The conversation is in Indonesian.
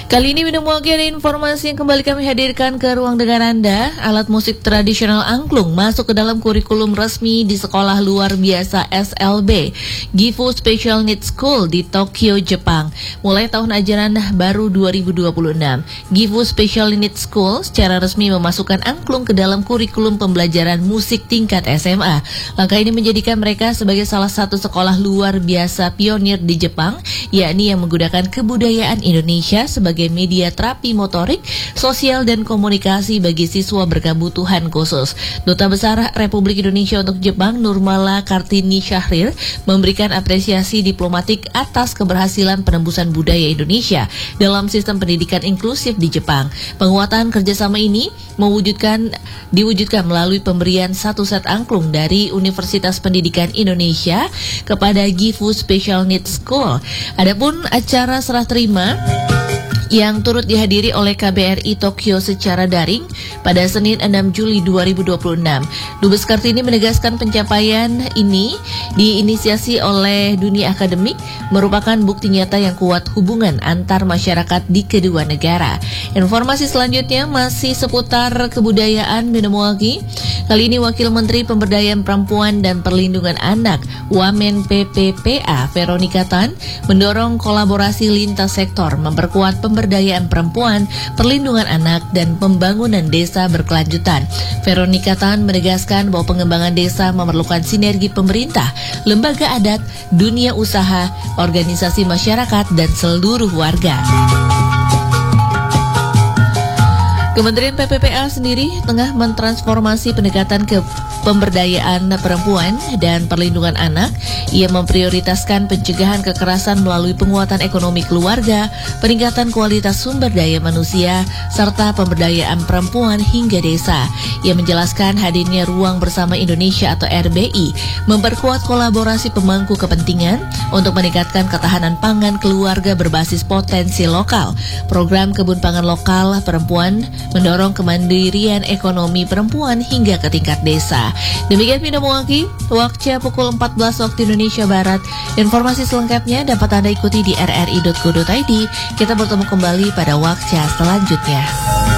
Kali ini menemukan informasi yang kembali kami hadirkan ke ruang dengar Anda. Alat musik tradisional angklung masuk ke dalam kurikulum resmi di sekolah luar biasa SLB Gifu Special Needs School di Tokyo, Jepang. Mulai tahun ajaran baru 2026, Gifu Special Needs School secara resmi memasukkan angklung ke dalam kurikulum pembelajaran musik tingkat SMA. Langkah ini menjadikan mereka sebagai salah satu sekolah luar biasa pionir di Jepang, yakni yang menggunakan kebudayaan Indonesia sebagai media terapi motorik, sosial, dan komunikasi bagi siswa berkebutuhan khusus. Duta Besar Republik Indonesia untuk Jepang, Nurmala Kartini Syahrir, memberikan apresiasi diplomatik atas keberhasilan penembusan budaya Indonesia dalam sistem pendidikan inklusif di Jepang. Penguatan kerjasama ini diwujudkan melalui pemberian satu set angklung dari Universitas Pendidikan Indonesia kepada Gifu Special Needs School. Adapun acara serah terima yang turut dihadiri oleh KBRI Tokyo secara daring pada Senin 6 Juli 2026. Dubes Kartini menegaskan pencapaian ini diinisiasi oleh dunia akademik merupakan bukti nyata yang kuat hubungan antar masyarakat di kedua negara. Informasi selanjutnya masih seputar kebudayaan Minomoagi. Kali ini Wakil Menteri Pemberdayaan Perempuan dan Perlindungan Anak Wamen PPPA Veronica Tan mendorong kolaborasi lintas sektor memperkuat pemberdayaan perempuan, perlindungan anak, dan pembangunan desa berkelanjutan. Veronica Tan menegaskan bahwa pengembangan desa memerlukan sinergi pemerintah, lembaga adat, dunia usaha, organisasi masyarakat, dan seluruh warga. Kementerian PPPA sendiri tengah mentransformasi pendekatan ke pemberdayaan perempuan dan perlindungan anak. Ia memprioritaskan pencegahan kekerasan melalui penguatan ekonomi keluarga, peningkatan kualitas sumber daya manusia, serta pemberdayaan perempuan hingga desa. Ia menjelaskan hadirnya Ruang Bersama Indonesia atau RBI memperkuat kolaborasi pemangku kepentingan untuk meningkatkan ketahanan pangan keluarga berbasis potensi lokal. Program Kebun Pangan Lokal Perempuan mendorong kemandirian ekonomi perempuan hingga ke tingkat desa. Demikian Minomoagi, waktu pukul 14 waktu Indonesia Barat. Informasi selengkapnya dapat Anda ikuti di rri.co.id. Kita bertemu kembali pada waktu selanjutnya.